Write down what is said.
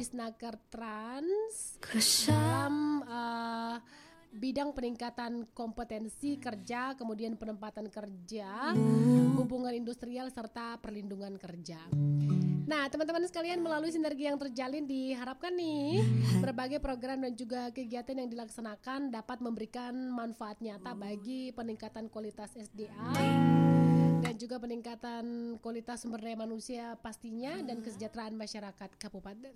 Disnaker Trans dalam bidang peningkatan kompetensi kerja, kemudian penempatan kerja, hubungan industrial serta perlindungan kerja. Nah, teman-teman sekalian, melalui sinergi yang terjalin diharapkan nih berbagai program dan juga kegiatan yang dilaksanakan dapat memberikan manfaat nyata bagi peningkatan kualitas SDA dan juga peningkatan kualitas sumber daya manusia pastinya dan kesejahteraan masyarakat kabupaten.